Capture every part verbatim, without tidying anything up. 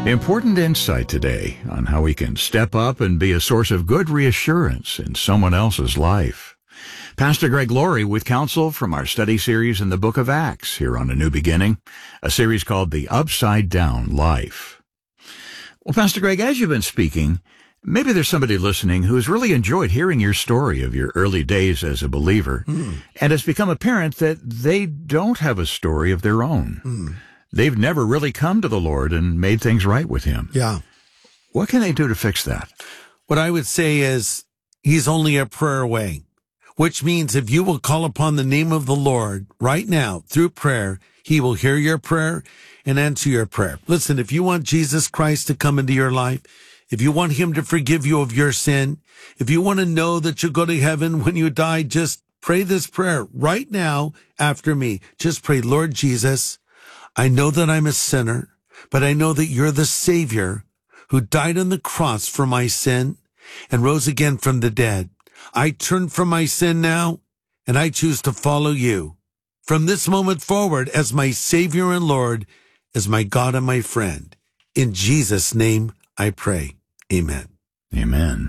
Important insight today on how we can step up and be a source of good reassurance in someone else's life. Pastor Greg Laurie with counsel from our study series in the book of Acts here on A New Beginning, a series called The Upside Down Life. Well, Pastor Greg, as you've been speaking, maybe there's somebody listening who's really enjoyed hearing your story of your early days as a believer, mm. and it's become apparent that they don't have a story of their own. Mm. They've never really come to the Lord and made things right with Him. Yeah. What can they do to fix that? What I would say is He's only a prayer away, which means if you will call upon the name of the Lord right now through prayer, He will hear your prayer and answer your prayer. Listen, if you want Jesus Christ to come into your life, if you want Him to forgive you of your sin, if you want to know that you'll go to heaven when you die, just pray this prayer right now after me. Just pray, Lord Jesus, I know that I'm a sinner, but I know that you're the Savior who died on the cross for my sin and rose again from the dead. I turn from my sin now, and I choose to follow you from this moment forward as my Savior and Lord, as my God and my friend. In Jesus' name I pray. Amen. Amen.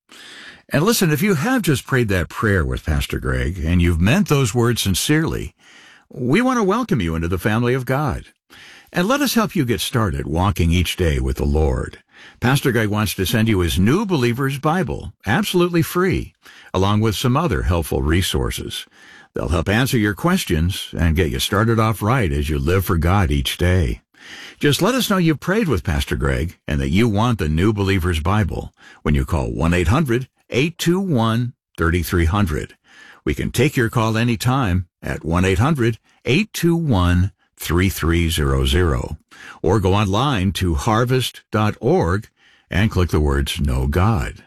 And listen, if you have just prayed that prayer with Pastor Greg and you've meant those words sincerely, we want to welcome you into the family of God. And let us help you get started walking each day with the Lord. Pastor Greg wants to send you his New Believer's Bible, absolutely free, along with some other helpful resources. They'll help answer your questions and get you started off right as you live for God each day. Just let us know you prayed with Pastor Greg and that you want the New Believer's Bible when you call one eight hundred, eight two one, three three zero zero. We can take your call anytime at one eight hundred, eight two one, three three zero zero, or go online to harvest dot org and click the words Know God.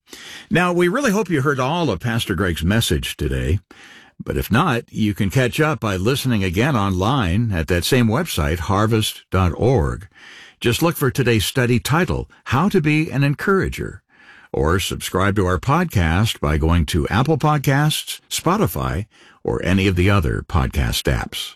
Now, we really hope you heard all of Pastor Greg's message today, but if not, you can catch up by listening again online at that same website, harvest dot org. Just look for today's study title, How to Be an Encourager, or subscribe to our podcast by going to Apple Podcasts, Spotify, or any of the other podcast apps.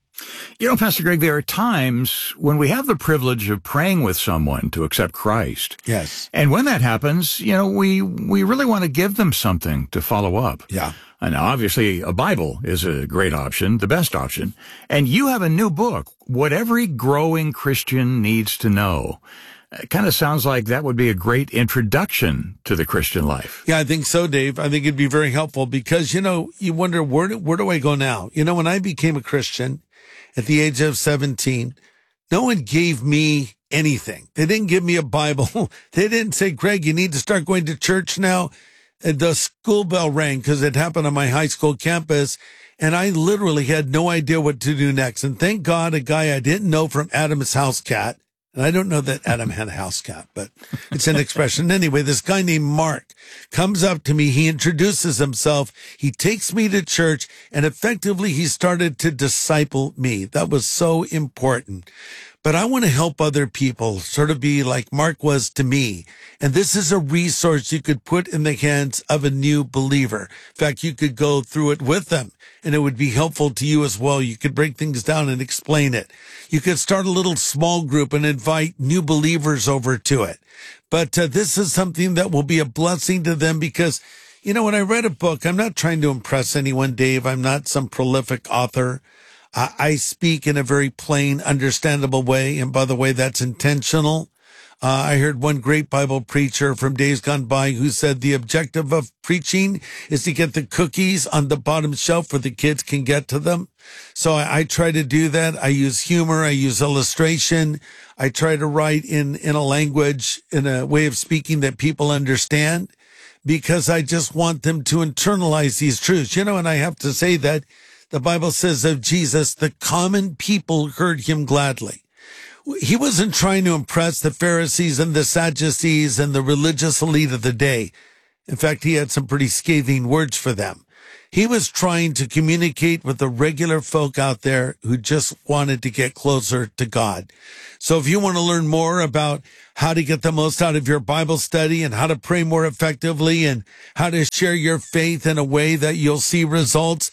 You know, Pastor Greg, there are times when we have the privilege of praying with someone to accept Christ. Yes. And when that happens, you know, we, we really want to give them something to follow up. Yeah. And obviously, a Bible is a great option, the best option. And you have a new book, What Every Growing Christian Needs to Know. It kind of sounds like that would be a great introduction to the Christian life. Yeah, I think so, Dave. I think it'd be very helpful because, you know, you wonder, where do, where do I go now? You know, when I became a Christian at the age of seventeen, no one gave me anything. They didn't give me a Bible. They didn't say, Greg, you need to start going to church now. And the school bell rang because it happened on my high school campus. And I literally had no idea what to do next. And thank God a guy I didn't know from Adam's house cat. And I don't know that Adam had a house cat, but it's an expression. Anyway, this guy named Mark comes up to me. He introduces himself. He takes me to church, and effectively he started to disciple me. That was so important. But I want to help other people sort of be like Mark was to me. And this is a resource you could put in the hands of a new believer. In fact, you could go through it with them, and it would be helpful to you as well. You could break things down and explain it. You could start a little small group and invite new believers over to it. But uh, this is something that will be a blessing to them because, you know, when I read a book, I'm not trying to impress anyone, Dave. I'm not some prolific author. Uh, I speak in a very plain, understandable way. And by the way, that's intentional. Uh, I heard one great Bible preacher from days gone by who said the objective of preaching is to get the cookies on the bottom shelf where the kids can get to them. So I, I try to do that. I use humor. I use illustration. I try to write in, in a language, in a way of speaking that people understand because I just want them to internalize these truths. You know, and I have to say that the Bible says of Jesus, the common people heard him gladly. He wasn't trying to impress the Pharisees and the Sadducees and the religious elite of the day. In fact, he had some pretty scathing words for them. He was trying to communicate with the regular folk out there who just wanted to get closer to God. So if you want to learn more about how to get the most out of your Bible study and how to pray more effectively and how to share your faith in a way that you'll see results,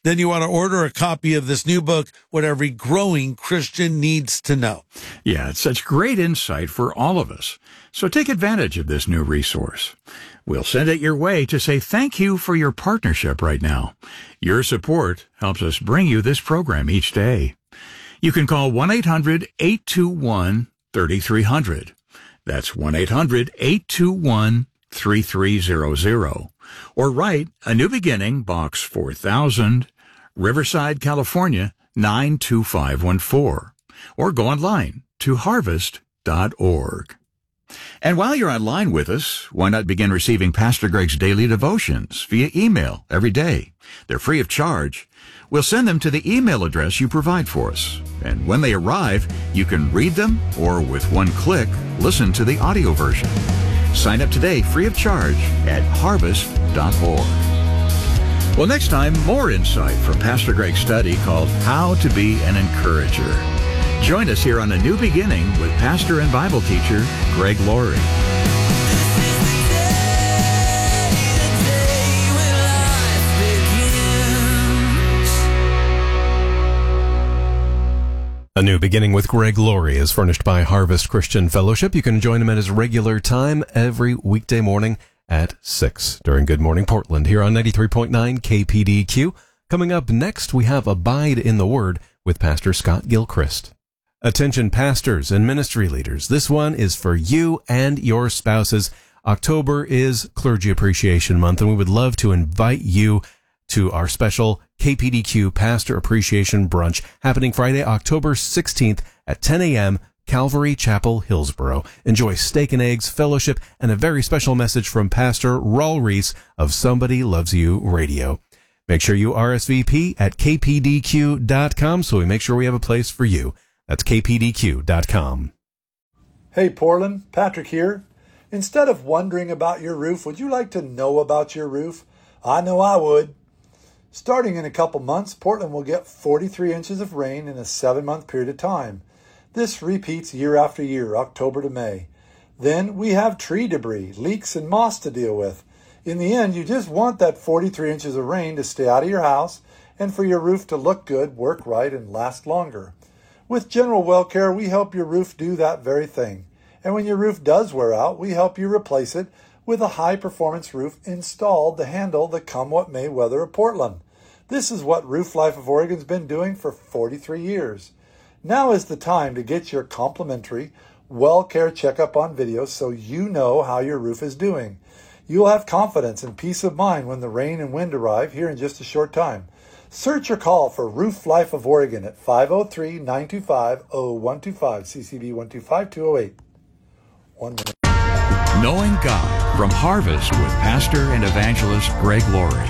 then you ought to order a copy of this new book, What Every Growing Christian Needs to Know. Yeah, it's such great insight for all of us. So take advantage of this new resource. We'll send it your way to say thank you for your partnership right now. Your support helps us bring you this program each day. You can call one eight hundred eight two one three three zero zero. That's one eight hundred eight two one three three zero zero. Or write A New Beginning, Box four thousand, Riverside, California, nine two five one four. Or go online to harvest dot org. And while you're online with us, why not begin receiving Pastor Greg's daily devotions via email every day? They're free of charge. We'll send them to the email address you provide for us. And when they arrive, you can read them or with one click, listen to the audio version. Sign up today free of charge at harvest dot org. Well, next time, more insight from Pastor Greg's study called How to Be an Encourager. Join us here on A New Beginning with pastor and Bible teacher Greg Laurie. A New Beginning with Greg Laurie is furnished by Harvest Christian Fellowship. You can join him at his regular time every weekday morning at six during Good Morning Portland here on ninety-three point nine K P D Q. Coming up next, we have Abide in the Word with Pastor Scott Gilchrist. Attention pastors and ministry leaders, this one is for you and your spouses. October is Clergy Appreciation Month, and we would love to invite you to our special K P D Q Pastor Appreciation Brunch happening Friday, October sixteenth at ten a.m., Calvary Chapel, Hillsboro. Enjoy steak and eggs, fellowship, and a very special message from Pastor Raul Reese of Somebody Loves You Radio. Make sure you R S V P at k p d q dot com so we make sure we have a place for you. That's k p d q dot com. Hey Portland, Patrick here. Instead of wondering about your roof, would you like to know about your roof? I know I would. Starting in a couple months, Portland will get forty-three inches of rain in a seven-month period of time. This repeats year after year, October to May. Then we have tree debris, leaks, and moss to deal with. In the end, you just want that forty-three inches of rain to stay out of your house and for your roof to look good, work right, and last longer. With General Well Care, we help your roof do that very thing. And when your roof does wear out, we help you replace it with a high-performance roof installed to handle the come-what-may weather of Portland. This is what Roof Life of Oregon's been doing for forty-three years. Now is the time to get your complimentary Well Care checkup on video so you know how your roof is doing. You'll have confidence and peace of mind when the rain and wind arrive here in just a short time. Search or call for Roof Life of Oregon at five oh three, nine two five, oh one two five, C C B one two five, two oh eight. One minute. Knowing God from Harvest with Pastor and Evangelist Greg Laurie.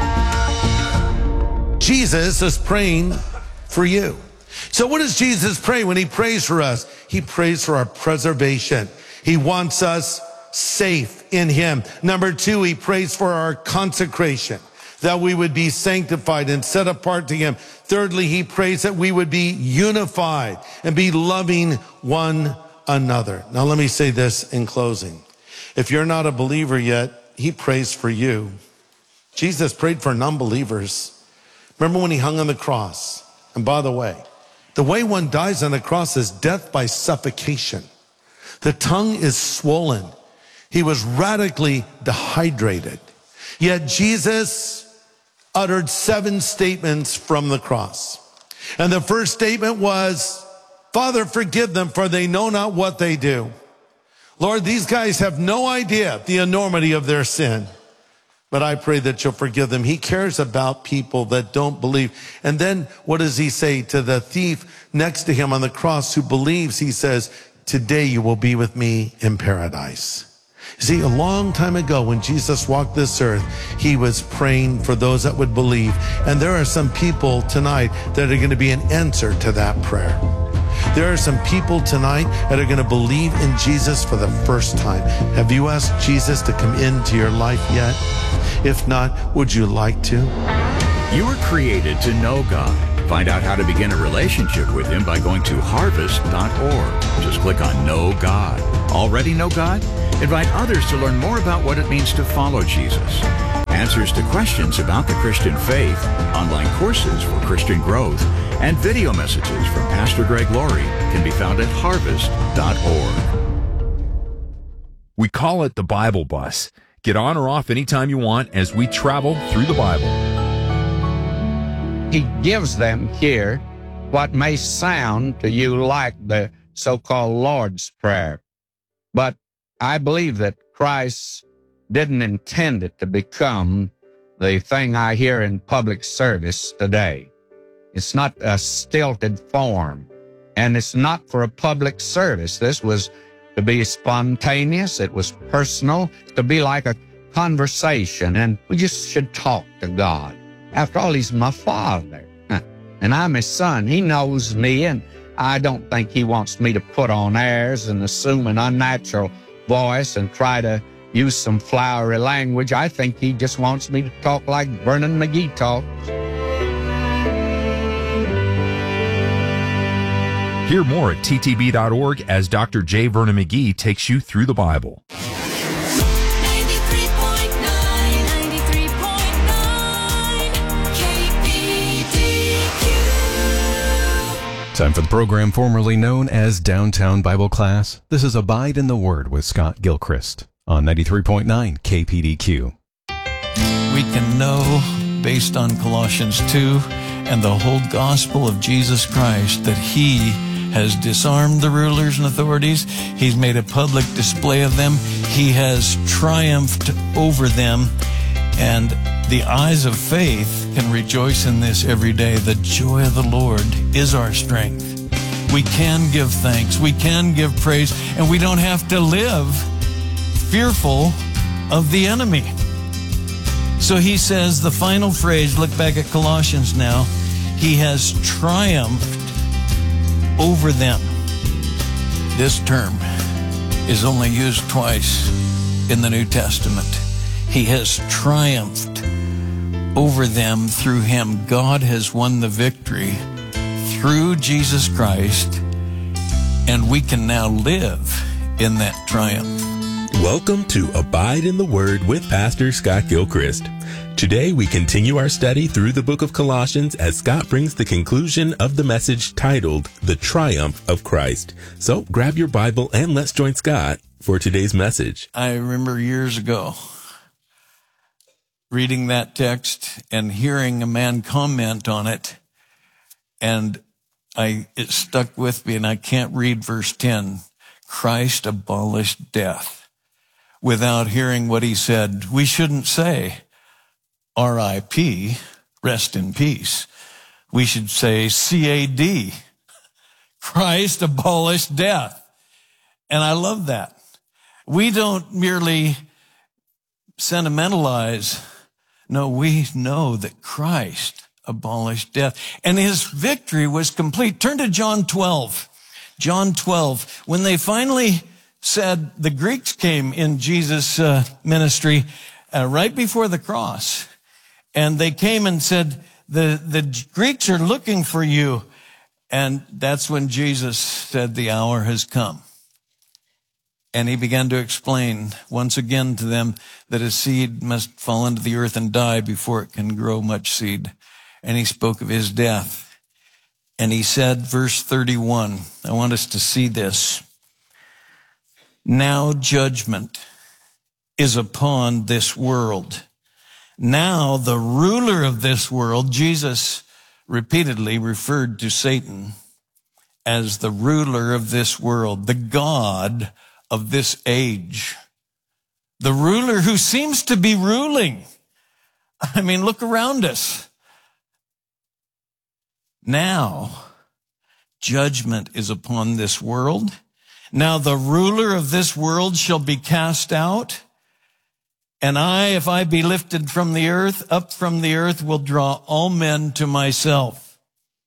Jesus is praying for you. So what does Jesus pray when he prays for us? He prays for our preservation. He wants us safe in him. Number two, he prays for our consecration, that we would be sanctified and set apart to him. Thirdly, he prays that we would be unified and be loving one another. Now let me say this in closing. If you're not a believer yet, he prays for you. Jesus prayed for non-believers. Remember when he hung on the cross? And by the way, the way one dies on the cross is death by suffocation. The tongue is swollen. He was radically dehydrated. Yet Jesus uttered seven statements from the cross. And the first statement was, Father, forgive them, for they know not what they do. Lord, these guys have no idea the enormity of their sin. But I pray that you'll forgive them. He cares about people that don't believe. And then what does he say to the thief next to him on the cross who believes? He says, today you will be with me in paradise. You see, a long time ago when Jesus walked this earth, he was praying for those that would believe. And there are some people tonight that are going to be an answer to that prayer. There are some people tonight that are going to believe in Jesus for the first time. Have you asked Jesus to come into your life yet? If not, would you like to? You were created to know God. Find out how to begin a relationship with him by going to harvest dot org. Just click on Know God. Already know God? Invite others to learn more about what it means to follow Jesus. answers to questions about the Christian faith, online courses for Christian growth, and video messages from Pastor Greg Laurie can be found at harvest dot org. We call it the Bible Bus. Get on or off anytime you want as we travel through the Bible. He gives them here what may sound to you like the so-called Lord's Prayer. But I believe that Christ didn't intend it to become the thing I hear in public service today. It's not a stilted form, and it's not for a public service. This was to be spontaneous. It was personal, to be like a conversation, and we just should talk to God. After all, He's my Father, and I'm His son. He knows me, and I don't think He wants me to put on airs and assume an unnatural voice and try to use some flowery language. I think He just wants me to talk like Vernon McGee talks. Hear more at T T B dot org as Doctor J. Vernon McGee takes you through the Bible. ninety-three point nine, ninety-three point nine, K P D Q. Time for the program formerly known as Downtown Bible Class. This is Abide in the Word with Scott Gilchrist on ninety-three point nine K P D Q. We can know, based on Colossians two and the whole gospel of Jesus Christ, that He has disarmed the rulers and authorities. He's made a public display of them. He has triumphed over them. And the eyes of faith can rejoice in this every day. The joy of the Lord is our strength. We can give thanks. We can give praise. And we don't have to live fearful of the enemy. So he says, the final phrase, look back at Colossians now, He has triumphed over them. This term is only used twice in the New Testament. He has triumphed over them through Him. God has won the victory through Jesus Christ, and we can now live in that triumph. Welcome to Abide in the Word with Pastor Scott Gilchrist. Today we continue our study through the book of Colossians as Scott brings the conclusion of the message titled The Triumph of Christ. So grab your Bible and let's join Scott for today's message. I remember years ago reading that text and hearing a man comment on it, and I it stuck with me, and I can't read verse ten. Christ abolished death, without hearing what he said. We shouldn't say R I P, rest in peace. We should say C A D, Christ abolished death. And I love that. We don't merely sentimentalize. No, we know that Christ abolished death, and his victory was complete. Turn to John twelve. John twelve. When they finally said, the Greeks came in Jesus' uh, ministry uh, right before the cross, and they came and said, the, the Greeks are looking for you. And that's when Jesus said, the hour has come. And he began to explain once again to them that a seed must fall into the earth and die before it can grow much seed. And he spoke of his death. And he said, verse thirty-one, I want us to see this. Now judgment is upon this world. Now the ruler of this world, Jesus repeatedly referred to Satan as the ruler of this world, the God of this age, the ruler who seems to be ruling. I mean, look around us. Now judgment is upon this world. Now the ruler of this world shall be cast out. And I, if I be lifted from the earth, up from the earth, will draw all men to myself.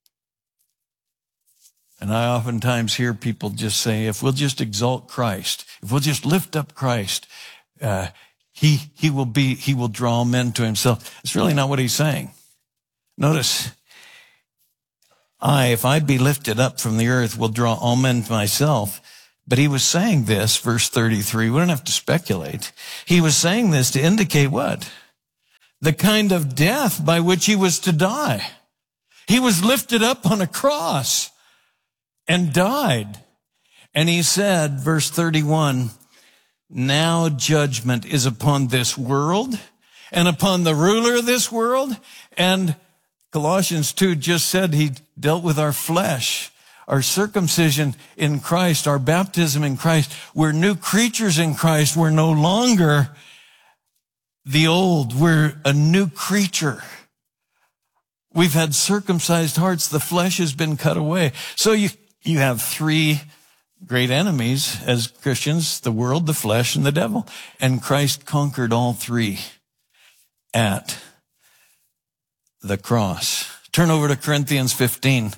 And I oftentimes hear people just say, if we'll just exalt Christ, if we'll just lift up Christ, uh, he, he will be, he will draw men to himself. It's really not what he's saying. Notice, I, if I be lifted up from the earth, will draw all men to myself. But he was saying this, verse thirty-three, we don't have to speculate. He was saying this to indicate what? the kind of death by which he was to die. He was lifted up on a cross and died. And he said, verse thirty-one, now judgment is upon this world and upon the ruler of this world. And Colossians two just said he dealt with our flesh, our circumcision in Christ, our baptism in Christ. We're new creatures in Christ. We're no longer the old. We're a new creature. We've had circumcised hearts. The flesh has been cut away. So you, you have three great enemies as Christians, the world, the flesh, and the devil. And Christ conquered all three at the cross. Turn over to Corinthians fifteen.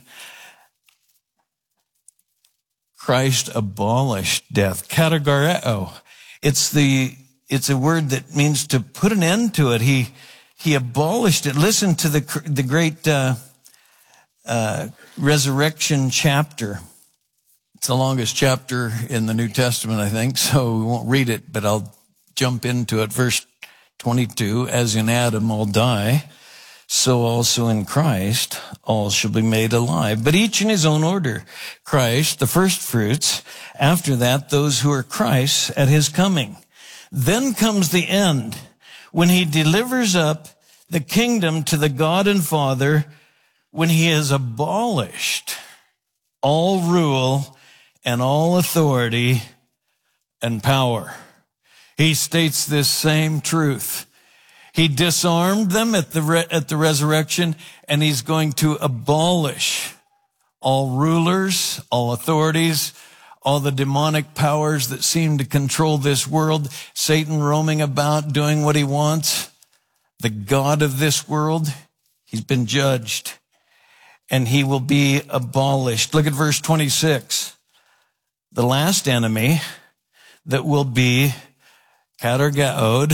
Christ abolished death. Katargareo. It's the, it's a word that means to put an end to it. He, he abolished it. Listen to the, the great, uh, uh, resurrection chapter. It's the longest chapter in the New Testament, I think, so we won't read it, but I'll jump into it. Verse twenty-two, as in Adam all die, so also in Christ all shall be made alive, but each in his own order. Christ, the first fruits, after that, those who are Christ's at his coming. Then comes the end, when he delivers up the kingdom to the God and Father, when he has abolished all rule and all authority and power. He states this same truth. He disarmed them at the re- at the resurrection, and he's going to abolish all rulers, all authorities, all the demonic powers that seem to control this world, Satan roaming about doing what he wants, the God of this world. He's been judged, and he will be abolished. Look at verse twenty-six. The last enemy that will be katargaod,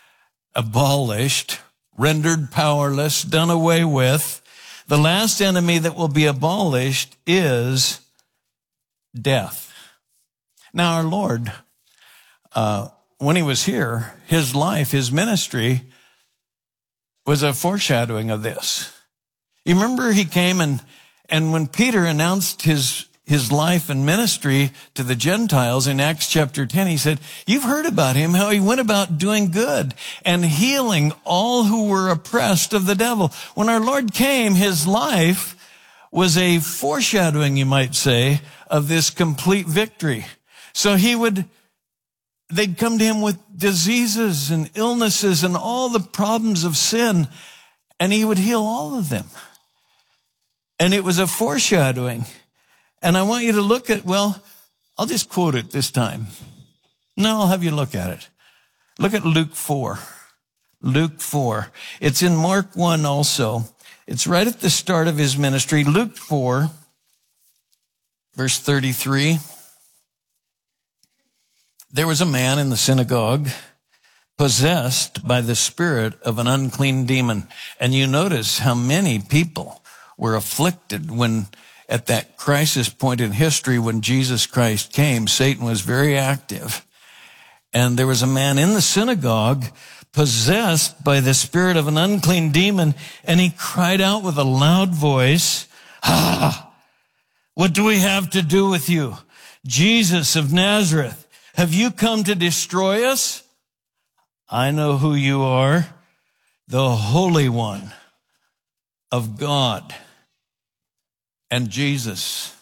abolished, rendered powerless, done away with. The last enemy that will be abolished is death. Now, our Lord, uh, when he was here, his life, his ministry was a foreshadowing of this. You remember he came and, and when Peter announced his his life and ministry to the Gentiles in Acts chapter ten, he said, you've heard about him, how he went about doing good and healing all who were oppressed of the devil. When our Lord came, his life was a foreshadowing, you might say, of this complete victory. So he would, they'd come to him with diseases and illnesses and all the problems of sin, and he would heal all of them. And it was a foreshadowing. And I want you to look at, well, I'll just quote it this time. No, I'll have you look at it. Look at Luke four. Luke four. It's in Mark one also. It's right at the start of his ministry. Luke four, verse thirty-three. There was a man in the synagogue possessed by the spirit of an unclean demon. And you notice how many people were afflicted when at that crisis point in history when Jesus Christ came. Satan was very active. And there was a man in the synagogue possessed by the spirit of an unclean demon, and he cried out with a loud voice, "Ah, what do we have to do with you, Jesus of Nazareth? Have you come to destroy us? I know who you are, the Holy One of God." And Jesus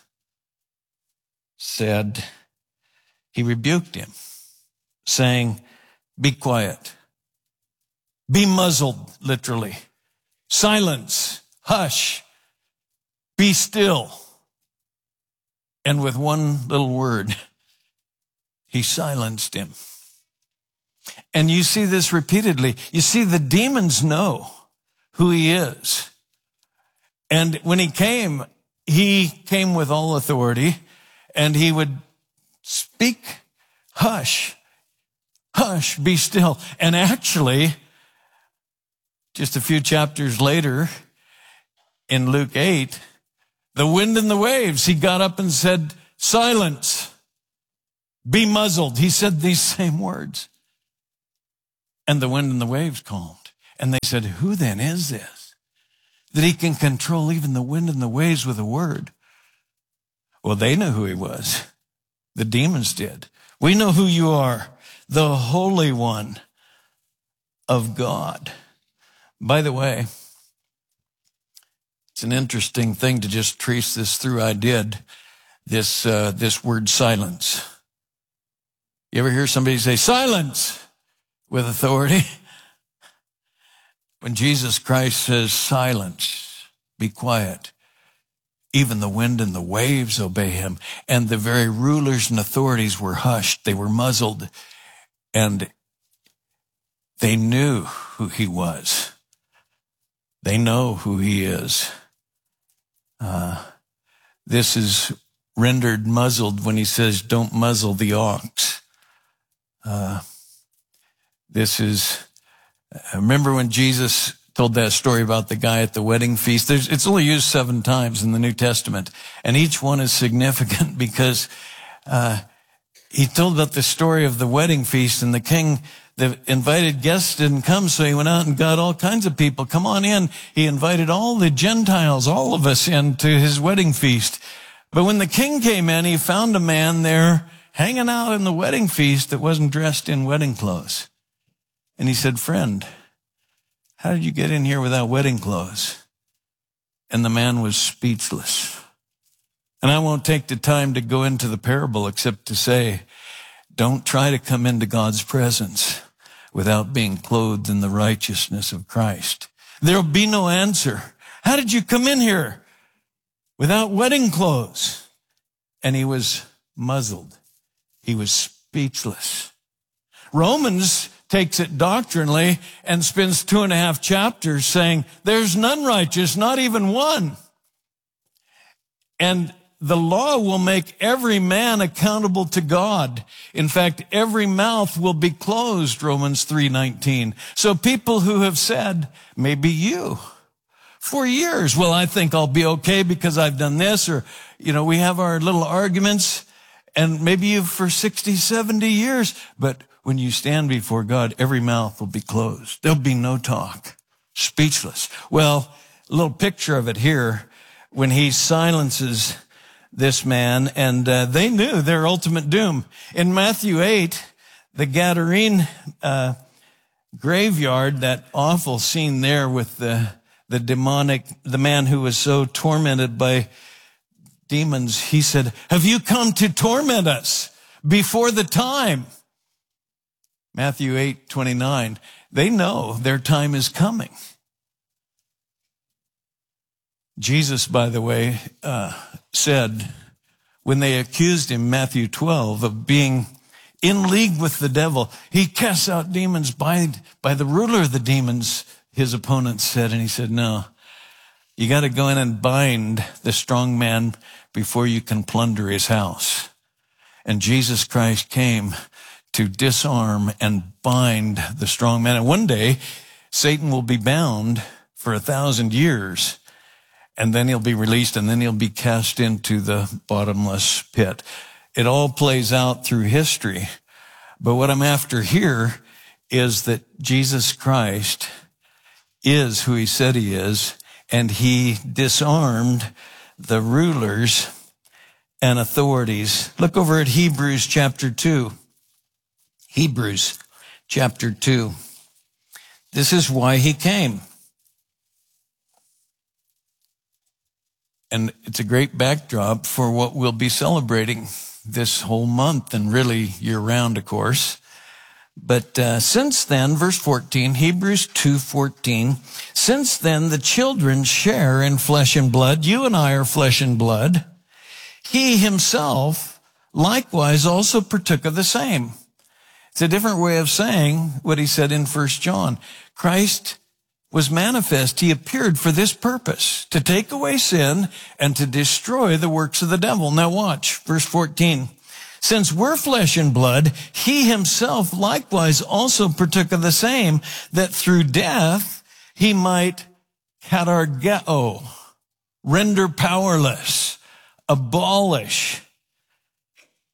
said, he rebuked him, saying, be quiet, be muzzled, literally, silence, hush, be still. And with one little word, he silenced him. And you see this repeatedly. You see, the demons know who he is. And when he came, he came with all authority, and he would speak, hush, hush, be still. And actually, just a few chapters later, in Luke eight, the wind and the waves, he got up and said, silence, be muzzled. He said these same words. And the wind and the waves calmed. And they said, who then is this, that he can control even the wind and the waves with a word? Well, they knew who he was. The demons did. We know who you are, the Holy One of God. By the way, it's an interesting thing to just trace this through. I did this, uh, this word silence. You ever hear somebody say silence with authority? When Jesus Christ says silence, be quiet, even the wind and the waves obey him. And the very rulers and authorities were hushed. They were muzzled, and they knew who he was. They know who he is. Uh, this is rendered muzzled when he says, don't muzzle the ox. Uh, this is, remember when Jesus told that story about the guy at the wedding feast? There's, it's only used seven times in the New Testament, and each one is significant because uh, he told about the story of the wedding feast, and the king, the invited guests didn't come, so he went out and got all kinds of people. Come on in. He invited all the Gentiles, all of us, into his wedding feast. But when the king came in, he found a man there hanging out in the wedding feast that wasn't dressed in wedding clothes. And he said, friend, how did you get in here without wedding clothes? And the man was speechless. And I won't take the time to go into the parable except to say, don't try to come into God's presence without being clothed in the righteousness of Christ. There'll be no answer. How did you come in here without wedding clothes? And he was muzzled. He was speechless. Romans takes it doctrinally and spends two and a half chapters saying, there's none righteous, not even one. And the law will make every man accountable to God. In fact, every mouth will be closed, Romans three nineteen. So people who have said, maybe you, for years, well, I think I'll be okay because I've done this, or, you know, we have our little arguments, and maybe you for sixty, seventy years, but when you stand before God, every mouth will be closed. There'll be no talk, speechless. Well, a little picture of it here when he silences this man, and uh, they knew their ultimate doom. In Matthew eight, the Gadarene uh, graveyard, that awful scene there with the the demonic, the man who was so tormented by demons, he said, have you come to torment us before the time? Matthew eight twenty-nine. They know their time is coming. Jesus, by the way, uh, said when they accused him, Matthew twelve, of being in league with the devil, he casts out demons by, by the ruler of the demons, his opponents said. And he said, no, you got to go in and bind the strong man before you can plunder his house. And Jesus Christ came to disarm and bind the strong man. And one day, Satan will be bound for a thousand years. And then he'll be released, and then he'll be cast into the bottomless pit. It all plays out through history. But what I'm after here is that Jesus Christ is who he said he is, and he disarmed the rulers and authorities. Look over at Hebrews chapter two. Hebrews chapter two. This is why he came. And it's a great backdrop for what we'll be celebrating this whole month, and really year-round, of course. But uh, since then, verse fourteen, Hebrews two fourteen, since then the children share in flesh and blood. You and I are flesh and blood. He himself likewise also partook of the same. It's a different way of saying what he said in First John. Christ was manifest. He appeared for this purpose, to take away sin and to destroy the works of the devil. Now watch, verse fourteen. Since we're flesh and blood, he himself likewise also partook of the same, that through death he might katargeo, render powerless, abolish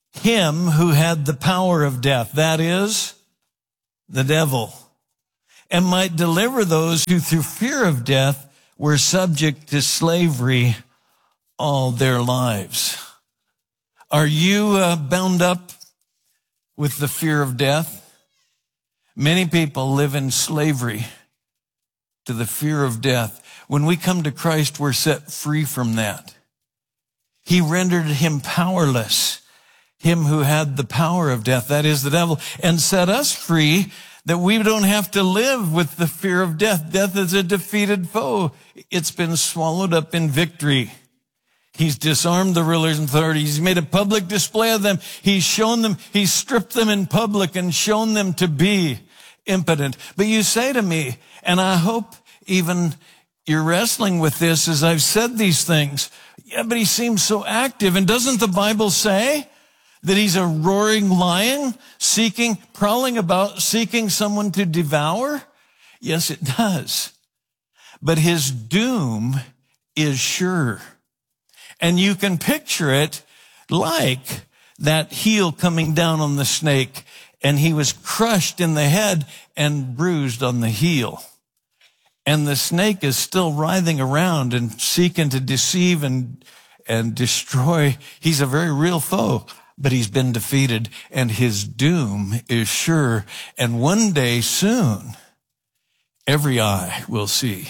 him who had the power of death, that is, the devil, and might deliver those who through fear of death were subject to slavery all their lives. Are you uh, bound up with the fear of death? Many people live in slavery to the fear of death. When we come to Christ, we're set free from that. He rendered him powerless, him who had the power of death, that is the devil, and set us free that we don't have to live with the fear of death. Death is a defeated foe. It's been swallowed up in victory. He's disarmed the rulers and authorities. He's made a public display of them. He's shown them, he's stripped them in public and shown them to be impotent. But you say to me, and I hope even you're wrestling with this as I've said these things, yeah, but he seems so active. And doesn't the Bible say that he's a roaring lion, seeking, prowling about, seeking someone to devour? Yes, it does. But his doom is sure. And you can picture it like that heel coming down on the snake, and he was crushed in the head and bruised on the heel. And the snake is still writhing around and seeking to deceive and, and destroy. He's a very real foe, but he's been defeated, and his doom is sure. And one day soon, every eye will see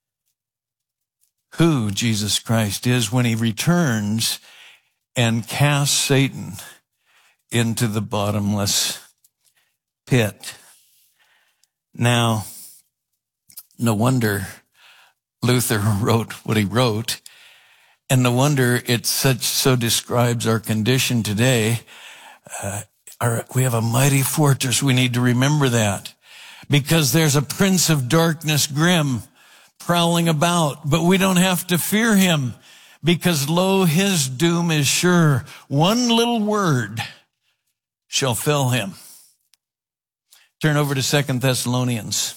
who Jesus Christ is when he returns and casts Satan into the bottomless pit. Now, no wonder Luther wrote what he wrote, and no wonder it such so describes our condition today. Uh, our, we have a mighty fortress. We need to remember that, because there's a prince of darkness grim prowling about, but we don't have to fear him, because lo, his doom is sure. One little word shall fell him. Turn over to Second Thessalonians.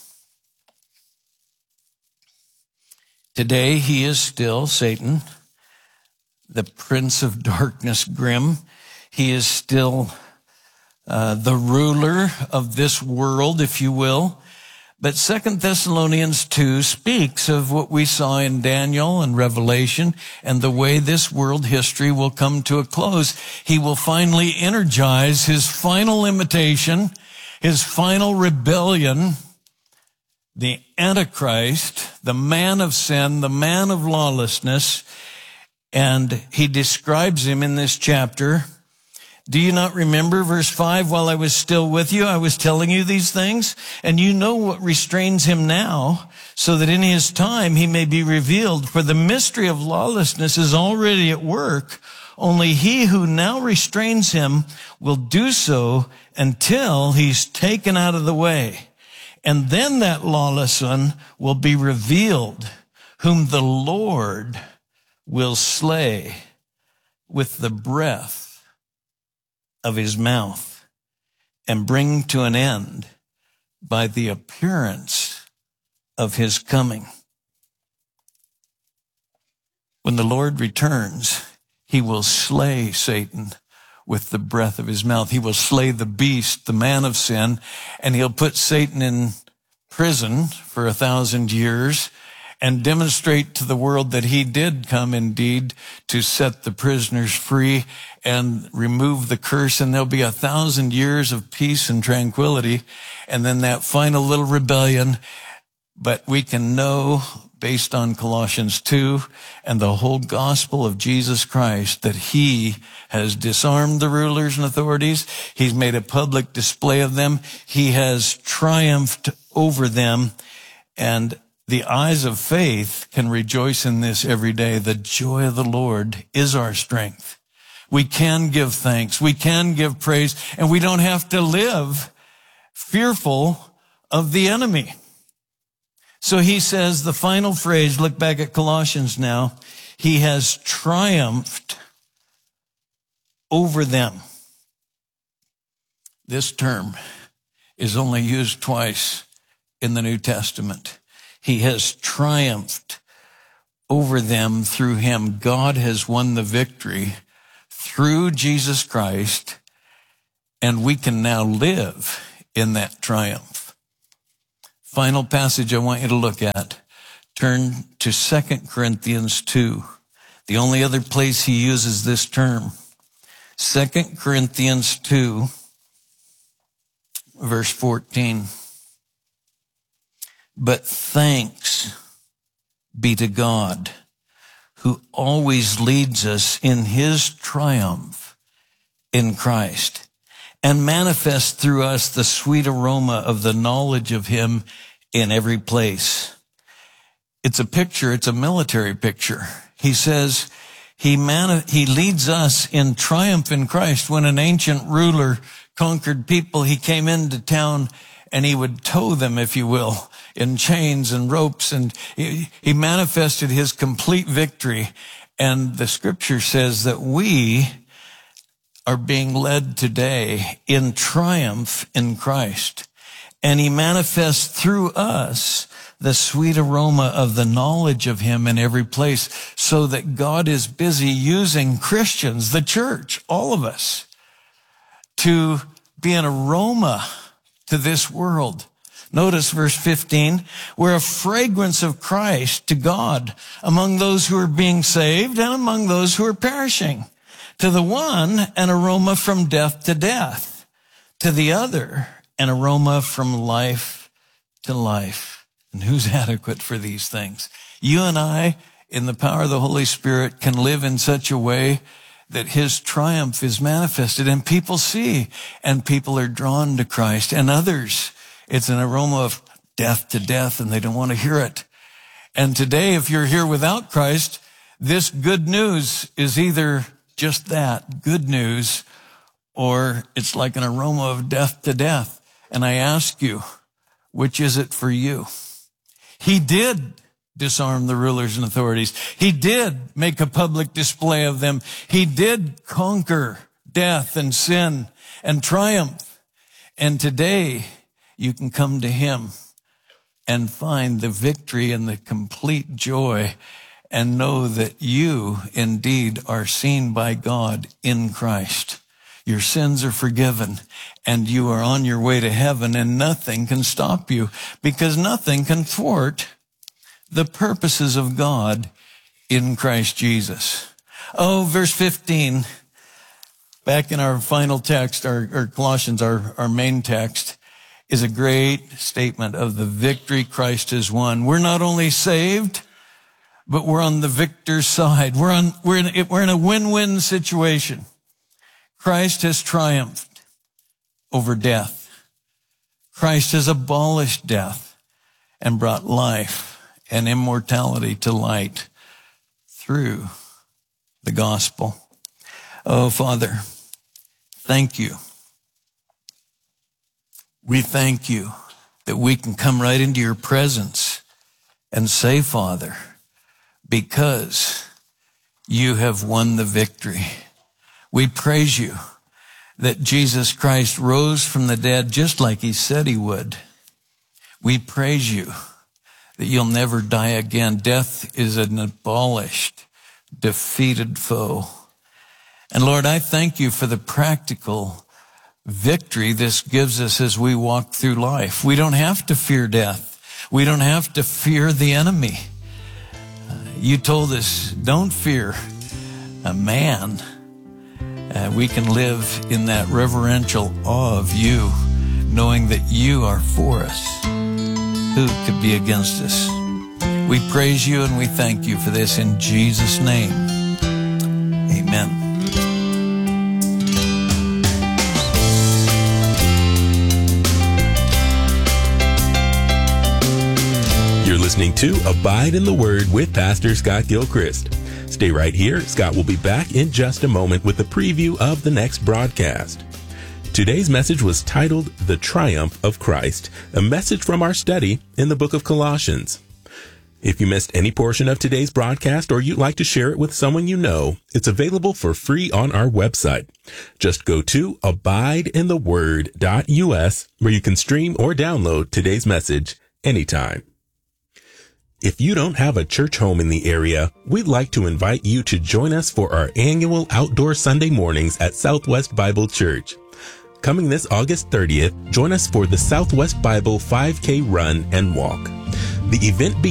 Today he is still Satan, the prince of darkness grim. He is still uh, the ruler of this world, if you will. But Second Thessalonians two speaks of what we saw in Daniel and Revelation and the way this world history will come to a close. He will finally energize his final imitation, his final rebellion, the Antichrist, the man of sin, the man of lawlessness. And he describes him in this chapter. Do you not remember verse five? While I was still with you, I was telling you these things, and you know what restrains him now, so that in his time he may be revealed. For the mystery of lawlessness is already at work. Only he who now restrains him will do so until he's taken out of the way. And then that lawless one will be revealed, whom the Lord will slay with the breath of his mouth, and bring to an end by the appearance of his coming. When the Lord returns, he will slay Satan with the breath of his mouth. He will slay the beast, the man of sin, and he'll put Satan in prison for a thousand years and demonstrate to the world that he did come indeed to set the prisoners free and remove the curse. And there'll be a thousand years of peace and tranquility. And then that final little rebellion. But we can know, based on Colossians two and the whole gospel of Jesus Christ, that he has disarmed the rulers and authorities. He's made a public display of them. He has triumphed over them. And the eyes of faith can rejoice in this every day. The joy of the Lord is our strength. We can give thanks. We can give praise, and we don't have to live fearful of the enemy. So he says the final phrase, look back at Colossians now, he has triumphed over them. This term is only used twice in the New Testament. He has triumphed over them through him. God has won the victory through Jesus Christ, and we can now live in that triumph. Final passage I want you to look at. Turn to Second Corinthians two. The only other place he uses this term. Second Corinthians two, verse fourteen. But thanks be to God, who always leads us in his triumph in Christ, and manifests through us the sweet aroma of the knowledge of him in every place. It's a picture, it's a military picture. He says he man, he leads us in triumph in Christ. When an ancient ruler conquered people, he came into town and he would tow them, if you will, in chains and ropes, and he, he manifested his complete victory. And the scripture says that we are being led today in triumph in Christ. And he manifests through us the sweet aroma of the knowledge of him in every place, so that God is busy using Christians, the church, all of us, to be an aroma to this world. Notice verse fifteen, we're a fragrance of Christ to God among those who are being saved and among those who are perishing. To the one, an aroma from death to death. To the other, an aroma from life to life. And who's adequate for these things? You and I, in the power of the Holy Spirit, can live in such a way that his triumph is manifested and people see, and people are drawn to Christ. And others, it's an aroma of death to death, and they don't want to hear it. And today, if you're here without Christ, this good news is either just that, good news, or it's like an aroma of death to death. And I ask you, which is it for you? He did disarm the rulers and authorities. He did make a public display of them. He did conquer death and sin and triumph. And today you can come to him and find the victory and the complete joy and know that you indeed are seen by God in Christ. Your sins are forgiven and you are on your way to heaven, and nothing can stop you, because nothing can thwart the purposes of God in Christ Jesus. Oh, verse fifteen, back in our final text, our, our Colossians, our, our main text, is a great statement of the victory Christ has won. We're not only saved, but we're on the victor's side. We're on, we're in, we're in a win-win situation. Christ has triumphed over death. Christ has abolished death and brought life and immortality to light through the gospel. Oh, Father, thank you. We thank you that we can come right into your presence and say, Father, because you have won the victory. We praise you that Jesus Christ rose from the dead just like he said he would. We praise you that you'll never die again. Death is an abolished, defeated foe. And Lord, I thank you for the practical victory this gives us as we walk through life. We don't have to fear death. We don't have to fear the enemy. Uh, you told us, don't fear a man. Uh, we can live in that reverential awe of you, knowing that you are for us. Who could be against us? We praise you and we thank you for this in Jesus' name. Amen. You're listening to Abide in the Word with Pastor Scott Gilchrist. Stay right here. Scott will be back in just a moment with a preview of the next broadcast. Today's message was titled The Triumph of Christ, a message from our study in the book of Colossians. If you missed any portion of today's broadcast or you'd like to share it with someone you know, it's available for free on our website. Just go to abide in the word dot U S where you can stream or download today's message anytime. If you don't have a church home in the area, we'd like to invite you to join us for our annual outdoor Sunday mornings at Southwest Bible Church. Coming this August thirtieth, join us for the Southwest Bible five K Run and Walk. The event begins